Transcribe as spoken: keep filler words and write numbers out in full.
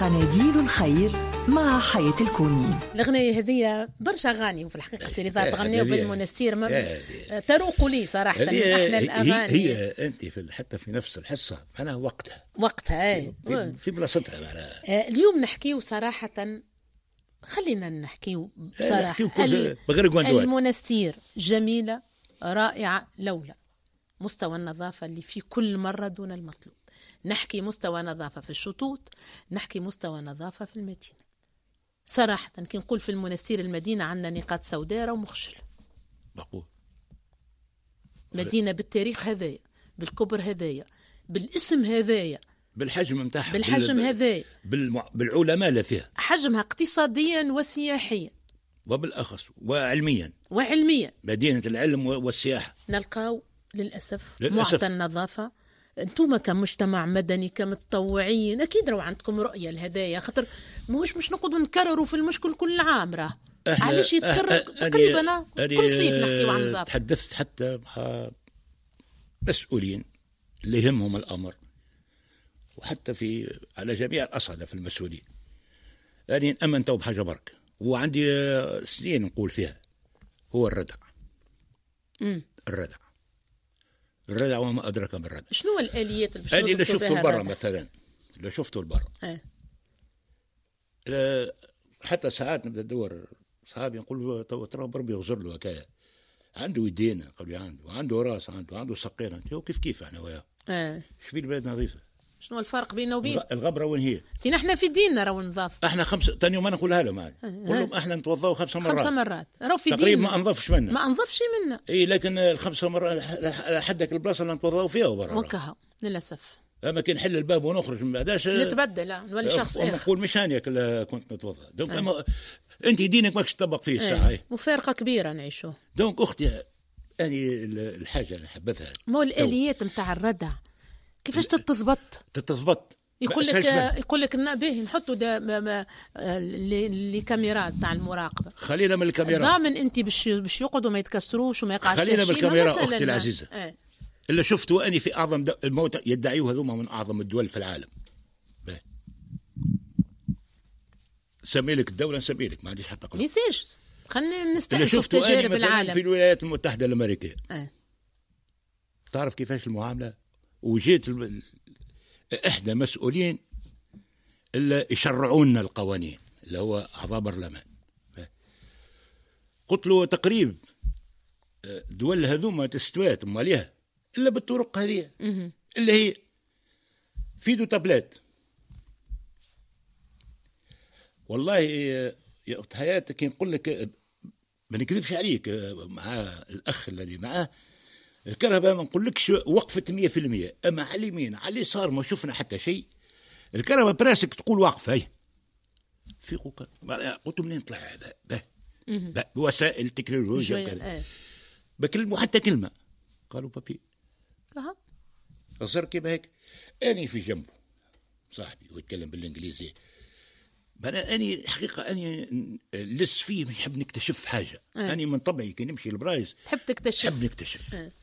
قناديل الخير مع حياة الكوني. الأغنية هذه برشا أغاني وفي الحقيقة سيري ذات تغنيوا بالمنستير تروق لي صراحة من احنا الأغاني. هي أنت في حتى في نفس الحصة معناها وقتها وقتها اي في, في بلاصتها معناها. اليوم نحكيو صراحة، خلينا نحكيو بصراحة المنستير جميلة رائعة لولا مستوى النظافة اللي في كل مرة دون المطلوب. نحكي مستوى نظافة في الشطوط، نحكي مستوى نظافة في المدينة. صراحة كي نقول في المنستير المدينة عندنا نقاط سوداء ومخشلة. بقول مدينة بالتاريخ هذايا، بالكبر هذايا، بالاسم هذايا، بالحجم متاعها، بالحجم هذايا، بالمع... بالعلماء اللي فيها، حجمها اقتصاديا وسياحيا وبالأخص وعلميا وعلميا مدينة العلم والسياحة. نلقاو للأسف, للأسف. معطى النظافة. انتم كمجتمع مدني كمتطوعين اكيد راهو عندكم رؤيه لهدايا، خاطر مش مش نقعدوا نكرروا في المشكل كل عام، راه علاش يتكرر تقريبا كل صيف نحكيو عن النظافه. تحدثت حتى مع مسؤولين اللي يهمهم الامر، وحتى في على جميع الاصعده في المسؤولين، يعني نامن تو بحاجه برك وعندي سنين نقول فيها، هو الردع. امم الردع الردع وما أدرك من الردع. شنو الآليات اللي هذه اللي شفته البرة مثلا، اللي شفته البرة أه. حتى ساعات نبدأ ندور صحابي نقول ترى بربي يغزر له هكايا، عنده يدين قبل عنده، وعنده راس، عنده عنده سقيرة، هو كيف كيف احنا وياه. اه شبي البلاد نظيفة؟ شنو الفرق بيننا وبين الغبرة؟ وين هي؟ تينا احنا في ديننا راهو نظاف. احنا خمسة تاني يوم انا نقولها لهم عاد كلهم احنا نتوضاو خمسة مرات خمسة مرات راهو في تقريبا ديننا ما انظفش منا ما انظفش منا اي، لكن الخمسة مرات حدك البلاصة اللي نتوضاو فيها وبرا وكها للاسف. اما كي نحل الباب ونخرج من بعداش نتبدل نولي شخص اخر. نقول مش هاني كنت نتوضا. دونك أما انت دينك ماكش تطبق فيه الساعه. ايه. مفارقه كبيره نعيشوه. دونك اختي اني الحاجه اللي حبذها مو الاليات نتاع الردع كيفاش تتضبط تتضبط. يقول لك يقول لك باهي نحطوا لي كاميرات تاع المراقبه، خلينا من الكاميرات ضامن انت باش باش يقعدوا ما يتكسروش وما يقعش. خلينا من الكاميرا اختي العزيزه. اه. اللي شفته أني في أعظم الموت يدعيوه هذوما من أعظم الدول في العالم. سمي لك الدولة نسمي لك، ما عنديش حتى قلت ميساج. خلينا نستهدف تجارب العالم. في الولايات المتحدة الأمريكية اه. تعرف كيفاش المعاملة؟ وجيت إحدى مسؤولين اللي يشرعون القوانين اللي هو أعضاء برلمان، قلت له تقريب دول هذوما تستوات ماليها إلا بالطرق هذه اللي هي فيدو تابلات. والله يا أخت حياتك نقول لك ما نكذبش عليك، مع الأخ الذي معاه الكهرباء ما نقولكش وقفت مية في المية، أما على اليمين على اليسار ما شفنا حتى شيء. الكهرباء براسك تقول واقفة هي في قوة. قلت منين طلع هذا ده بوسائل التكنولوجيا بكلموا حتى كلمة قالوا بابي أها صار كيف هيك. أني في جنبه صاحبي ويتكلم بالإنجليزي، أنا أني حقيقة أني لس فيه نحب نكتشف حاجة. أه. أني من طبعي كي نمشي البرايز تحب تكتشف، نحب نكتشف. أه.